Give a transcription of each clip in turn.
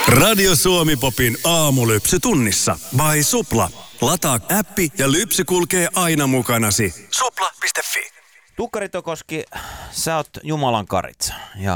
Radio Suomi Popin aamulypsy tunnissa by Supla. Lataa appi ja lypsy kulkee aina mukanasi. Supla.fi. Tukkari Tokoski, sä oot Jumalan karitsa.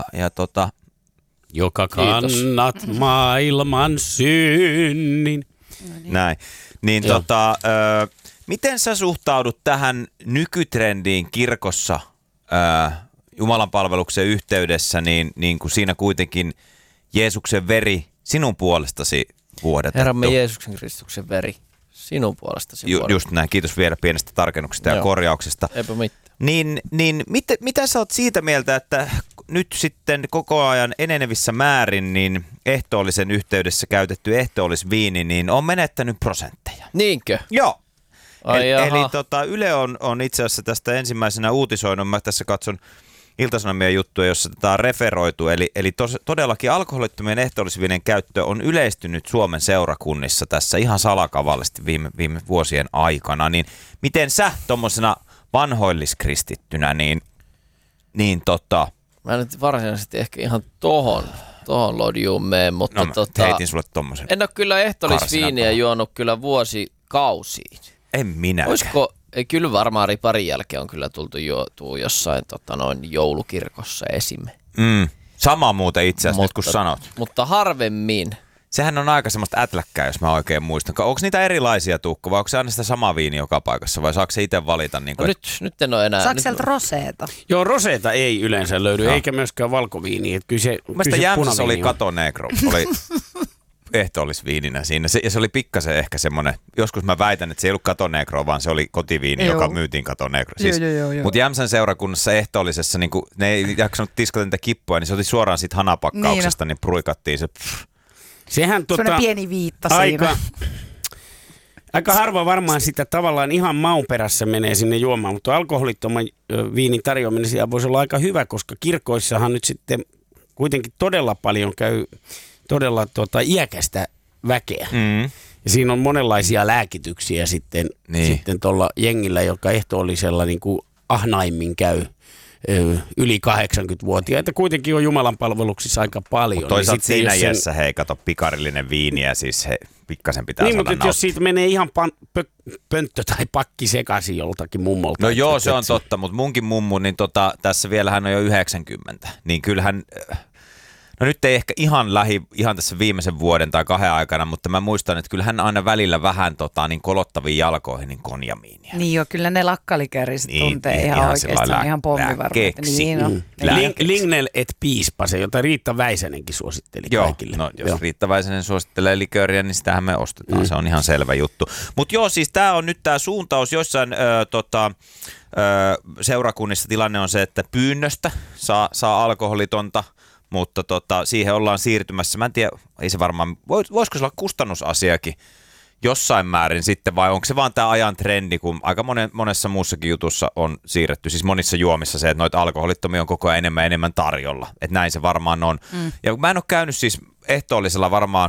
Joka kannat maailman synnin. Näin. Niin miten sä suhtaudut tähän nykytrendiin kirkossa Jumalan palveluksen yhteydessä, niin kuin siinä kuitenkin Jeesuksen veri sinun puolestasi vuodatettu? Herramme Jeesuksen Kristuksen veri sinun puolestasi vuodatettu. Just näin. Kiitos vielä pienestä tarkennuksesta ja korjauksesta. Eipä mitään. Niin mitä sä oot siitä mieltä, että nyt sitten koko ajan enenevissä määrin niin ehtoollisen yhteydessä käytetty ehtoollisviini niin on menettänyt prosentteja? Niinkö? Joo. Eli Yle on itse asiassa tästä ensimmäisenä uutisoinut. Mä tässä katson Ilta-Sanomien juttuja, jossa tätä on referoitu. Eli todellakin alkoholittomien ehtoollisviinien käyttö on yleistynyt Suomen seurakunnissa tässä ihan salakavallisesti viime vuosien aikana. Niin miten sä tommosena vanhoilliskristittynä, mä nyt varsinaisesti ehkä ihan tohon lodjuun mene, mutta heitin sulle tommosen. En ole kyllä ehtoollisviiniä juonut kyllä vuosikausiin. En minäkään. Olisiko, kyllä varmaan riparin jälkeen on kyllä tultu juotua jossain joulukirkossa esim. Sama muuten itse asiassa nyt kun sanot. Mutta harvemmin. Sehän on aika semmoista ätläkkää, jos mä oikein muistan. Onko niitä erilaisia, Tuukka, vai onko se aina sitä samaa viini joka paikassa, vai saako se itse valita? Niin kuin, nyt en ole enää. Saako sieltä roseeta? Joo, roseeta ei yleensä löydy, eikä myöskään valkoviiniä. Mielestäni Jämsässä oli Cato Negro, oli ehtoollisviininä siinä. Ja se oli pikkasen ehkä semmoinen, joskus mä väitän, että se ei ollut Cato Negro, vaan se oli kotiviini, joka myytiin Cato Negro. Siis, mutta Jämsän seurakunnassa ehtoollisessa, niin kun ne ei jaksanut tiskata niitä kippoja, niin se oli suoraan siitä hanapakkauksesta, niin pruikattiin se. Sehän pieni viitta siinä. Aika harva varmaan sitä tavallaan ihan maun perässä menee sinne juomaan, mutta alkoholittoman viinin tarjoaminen siellä voisi olla aika hyvä, koska kirkoissahan nyt sitten kuitenkin todella paljon käy todella iäkästä väkeä. Ja siinä on monenlaisia lääkityksiä sitten tuolla jengillä, joka ehtoollisella niin kuin ahnaimmin käy yli 80-vuotiaita. Kuitenkin on Jumalan palveluksissa aika paljon. Toisaalta siinä iässä, kato, pikarillinen viini ja siis pikkasen pitää saada mutta jos siitä menee ihan pönttö tai pakki sekaisin joltakin mummolta. No joo, se on totta, mutta munkin mummu, niin tässä vielä hän on jo 90. Niin kyllähän, no nyt ei ehkä ihan tässä viimeisen vuoden tai 2 aikana, mutta mä muistan, että kyllähän aina välillä vähän niin kolottaviin jalkoihin niin konjamiinia. Niin jo, kyllä ne lakkalikäriset tuntee ihan oikeastaan ihan pommivarmaita. Niin on. Lignel et piispase, jota Riitta Väisänenkin suositteli kaikille. No jos Riitta Väisänen suosittelee likööriä, niin sitähän me ostetaan. Se on ihan selvä juttu. Mutta joo, siis tää on nyt tää suuntaus joissain seurakunnissa tilanne on se, että pyynnöstä saa alkoholitonta. Mutta siihen ollaan siirtymässä. Mä en tiedä, ei se varmaan, voisiko se olla kustannusasiakin jossain määrin sitten, vai onko se vaan tämä ajan trendi, kun aika monessa muussakin jutussa on siirretty, siis monissa juomissa se, että noita alkoholittomia on koko ajan enemmän tarjolla. Että näin se varmaan on. Ja mä en ole käynyt siis ehtoollisella varmaan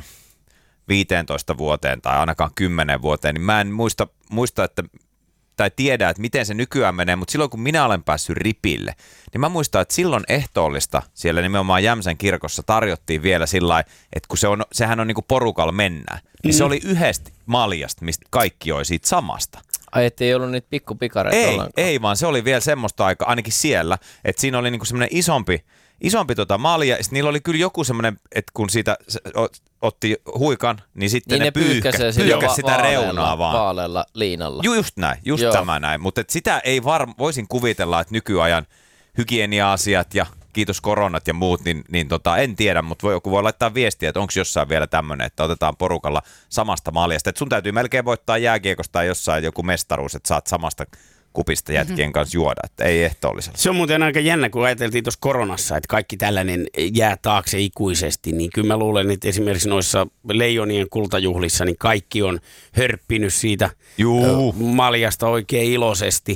15 vuoteen tai ainakaan 10 vuoteen, niin mä en muista että tai tiedä, että miten se nykyään menee, mutta silloin kun minä olen päässyt ripille, niin mä muistan, että silloin ehtoollista siellä nimenomaan Jämsän kirkossa tarjottiin vielä sillä lailla, että kun sehän on niin kuin porukalla mennään, niin se oli yhdestä maljasta, mistä kaikki joi siitä samasta. Ai, ettei ollut niitä pikkupikareita ollenkaan? Ei, vaan se oli vielä semmoista aikaa, ainakin siellä, että siinä oli niin kuin semmoinen isompi malja, ja niillä oli kyllä joku semmoinen, että kun siitä otti huikan, niin sitten ne pyyhkäsi sitä reunaa vaan. Vaalealla liinalla. Just näin, tämä näin. Mutta sitä ei voisin kuvitella, että nykyajan hygienia-asiat ja kiitos koronat ja muut, niin en tiedä, mutta joku voi laittaa viestiä, että onko jossain vielä tämmöinen, että otetaan porukalla samasta maljasta. Että sun täytyy melkein voittaa jääkiekosta tai jossain joku mestaruus, että saat samasta kupista jätkien kanssa juoda, että ei ehtoollisella. Se on muuten aika jännä, kun ajateltiin tuossa koronassa, että kaikki tällainen jää taakse ikuisesti, niin kyllä mä luulen, että esimerkiksi noissa Leijonien kultajuhlissa, niin kaikki on hörppinyt siitä maljasta oikein iloisesti.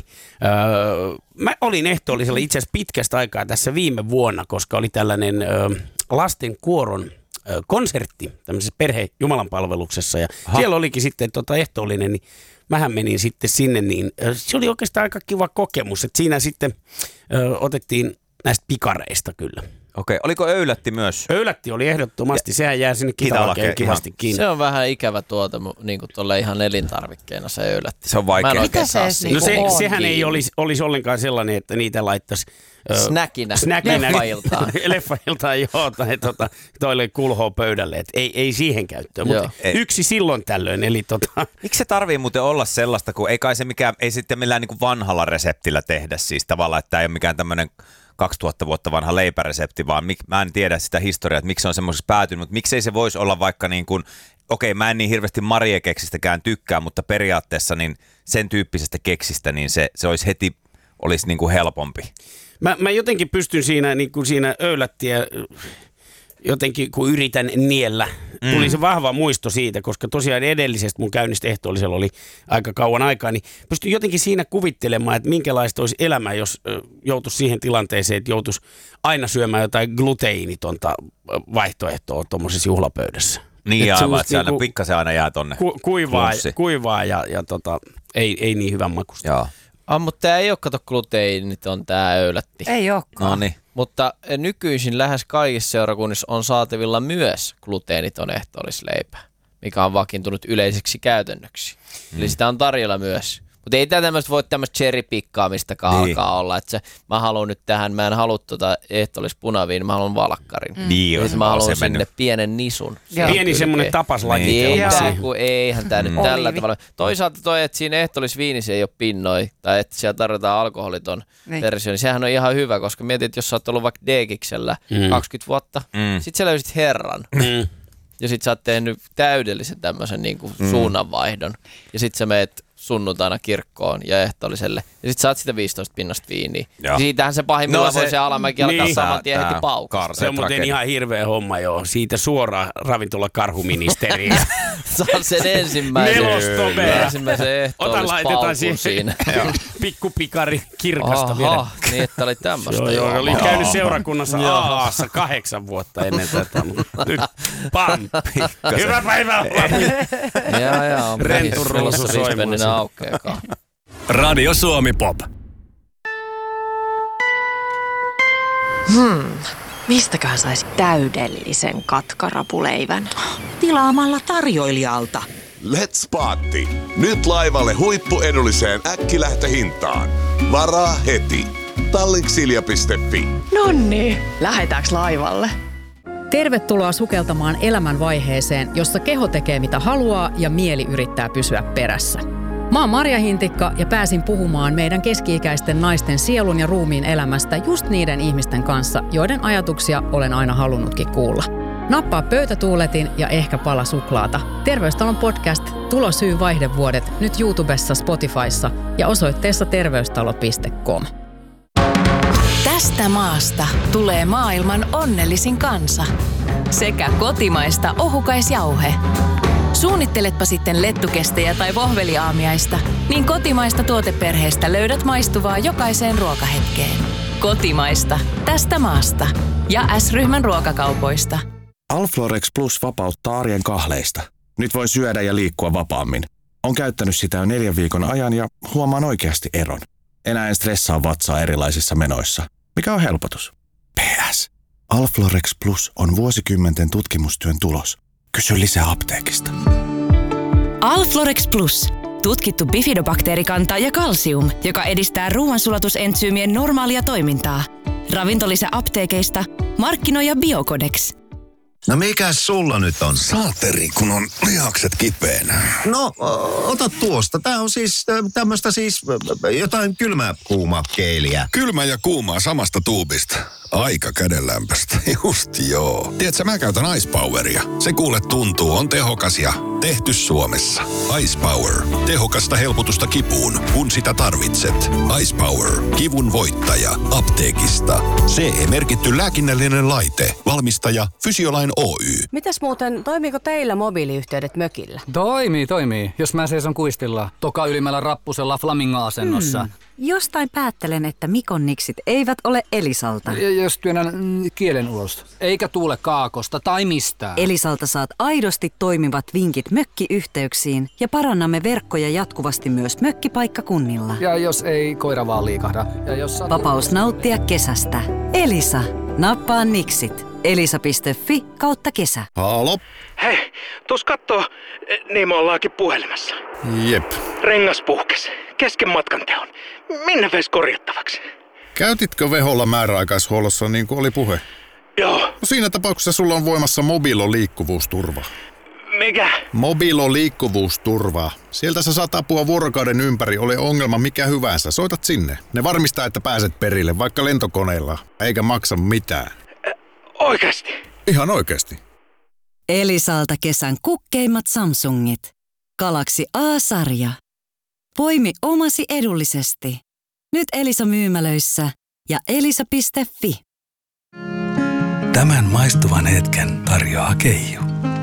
Mä olin ehtoollisella itse asiassa pitkästä aikaa tässä viime vuonna, koska oli tällainen lasten kuoron konsertti tämmöisessä perhe-jumalanpalveluksessa ja siellä olikin sitten ehtoollinen, niin mähän menin sitten sinne, niin se oli oikeastaan aika kiva kokemus, että siinä sitten otettiin näistä pikareista kyllä. Okei, oliko öylätti myös? Öylätti oli ehdottomasti, sehän jää sinne kitalakeen kivasti kiinni. Se on vähän ikävä tuote, niin kuin tuolle ihan elintarvikkeena se öylätti. Se on vaikea. Mitä se no sehän ei olisi ollenkaan sellainen, että niitä laittaisi Snäkinä. Leffailtaan. Leffailtaan, joo, tai toille kulhoo pöydälle, että ei siihen käyttöön, mutta yksi silloin tällöin, eli Miksi se tarvii muuten olla sellaista, kun ei kai se mikään, ei sitten millään niin kuin vanhalla reseptillä tehdä siis tavallaan, että tämä ei ole mikään tämmöinen 2000 vuotta vanha leipäresepti, vaan mä en tiedä sitä historiaa, että miksi se on semmoisessa päätynyt, mutta miksei se voisi olla vaikka niin kuin, okei, mä en niin hirveästi Marie-keksistäkään tykkää, mutta periaatteessa niin sen tyyppisestä keksistä, niin se olisi heti, olisi niin kuin helpompi. Mä jotenkin pystyn siinä öylättiä, jotenkin kun yritän niellä, tuli se vahva muisto siitä, koska tosiaan edellisestä mun käynnistä ehtoollisella oli aika kauan aikaa, niin pystyn jotenkin siinä kuvittelemaan, että minkälaista olisi elämä, jos joutuisi siihen tilanteeseen, että joutuisi aina syömään jotain gluteiinitonta vaihtoehtoa tuommoisessa juhlapöydässä. Niin aivan, että siellä pikkasen aina jää tonne kuivaa ja ei niin hyvän makusta. Joo. Mutta tämä ei ole, kato, gluteiniton tämä öylätti. Ei olekaan. No niin. Mutta nykyisin lähes kaikissa seurakunnissa on saatavilla myös gluteeniton ehtoollisleipä, mikä on vakiintunut yleiseksi käytännöksi. Eli sitä on tarjolla myös. Mutta ei tämmöistä voi tämmöistä cherry-pikkaamistakaan alkaa olla, että mä haluan nyt tähän, mä en halua ehtoollispunaviin, mä haluan valkkarin. Niin, mä haluan sinne pienen nisun. Pieni semmoinen tapaslajitelma. Eihän tämä nyt tällä tavalla. Toisaalta toi, että siinä ehtoollisviinissä ei ole pinnoi, tai että siellä tarjotaan alkoholiton versio, niin sehän on ihan hyvä, koska mietit, että jos sä oot ollut vaikka D-kiksellä 20 vuotta, sit sä löysit herran. Ja sit sä oot tehnyt täydellisen tämmöisen niin kuin suunnanvaihdon. Ja sit sä meet sunnuntaina kirkkoon ja ehtoolliselle. Ja sit saat sitä 15 pinnasta viiniä. Ja siitähän se pahimmillaan voi se alamäki alkaa saman tien heti paukkaa. Se on muuten ihan hirveä homma joo. Siitä suoraan ravintola-karhuministeriin. Saa sen ensimmäisen ehtoollispaukun siinä. Pikkupikari kirkasta vielä. Niin että oli tämmöistä. Oli käynyt seurakunnassa AA:ssa 8 vuotta ennen tätä. Nyt pamppi. Hyvää päivää. Jaa. Renturuusu soimaan. Radio Suomi Pop. Mistäköhän saisi täydellisen katkarapuleivän? Tilaamalla tarjoilijalta. Let's Party. Nyt laivalle huippuedulliseen äkkilähtöhintaan. Varaa heti. Tallinksilja.fi. Nonni, lähetäänkö laivalle? Tervetuloa sukeltamaan elämänvaiheeseen, jossa keho tekee mitä haluaa ja mieli yrittää pysyä perässä. Mä oon Marja Hintikka ja pääsin puhumaan meidän keski-ikäisten naisten sielun ja ruumiin elämästä just niiden ihmisten kanssa, joiden ajatuksia olen aina halunnutkin kuulla. Nappaa pöytätuuletin ja ehkä pala suklaata. Terveystalon podcast Tulosyy vaihdevuodet nyt YouTubessa, Spotifyssa ja osoitteessa terveystalo.com. Tästä maasta tulee maailman onnellisin kansa. Sekä kotimaista ohukaisjauhe. Suunnitteletpa sitten lettukestejä tai vohveliaamiaista, niin kotimaista tuoteperheestä löydät maistuvaa jokaiseen ruokahetkeen. Kotimaista. Tästä maasta. Ja S-ryhmän ruokakaupoista. Alflorex Plus vapauttaa arjen kahleista. Nyt voi syödä ja liikkua vapaammin. Olen käyttänyt sitä jo 4 viikon ajan ja huomaan oikeasti eron. Enää en stressaa vatsaa erilaisissa menoissa. Mikä on helpotus? PS. Alflorex Plus on vuosikymmenten tutkimustyön tulos. Kysy lisää apteekista. Alflorex Plus. Tutkittu bifidobakteerikanta ja kalsium, joka edistää ruoansulatusentsyymien normaalia toimintaa. Ravintolisä apteekeista. Markkinoija Biocodex. No mikäs sulla nyt on? Saatteri, kun on lihakset kipeänä. No, ota tuosta. Tää on siis tämmöstä siis jotain kylmää kuumaa keiliä. Kylmä ja kuumaa samasta tuubista. Aika kädenlämpöstä. Just joo. Tiedätkö, mä käytän Ice Poweria. Se kuule tuntuu, on tehokas ja tehty Suomessa. Ice Power. Tehokasta helpotusta kipuun, kun sitä tarvitset. Ice Power. Kivun voittaja. Apteekista. CE-merkitty lääkinnällinen laite. Valmistaja Fysiolain Oy. Mitäs muuten, toimiiko teillä mobiiliyhteydet mökillä? Toimii. Jos mä seison kuistilla Toka ylimmällä rappusella Flamingo-asennossa. Jostain päättelen, että Mikon niksit eivät ole Elisalta. Jos työnnän kielen ulos. Eikä tuule kaakosta tai mistään. Elisalta saat aidosti toimivat vinkit mökkiyhteyksiin ja parannamme verkkoja jatkuvasti myös mökkipaikkakunnilla. Ja jos ei koira vaan liikahda. Ja jos Vapaus nauttia kesästä. Elisa. Nappaa niksit. elisa.fi/kesä. Halo? Hei, tuus kattoo, niin me ollaankin puhelimessa. Jep. Rengas puhkes, kesken matkan teon. Minne veis korjattavaksi? Käytitkö Veholla määräaikaishuollossa niin kuin oli puhe? Joo. No siinä tapauksessa sulla on voimassa Mobilo liikkuvuusturva. Mikä? Mobilo liikkuvuusturva. Sieltä sä saat apua vuorokauden ympäri, ole ongelma mikä hyvänsä. Soitat sinne. Ne varmistaa, että pääset perille, vaikka lentokoneella, eikä maksa mitään. Oikeesti? Ihan oikeesti. Elisalta kesän kukkeimmat Samsungit. Galaxy A-sarja. Poimi omasi edullisesti. Nyt Elisa-myymälöissä ja elisa.fi. Tämän maistuvan hetken tarjoaa Keijo.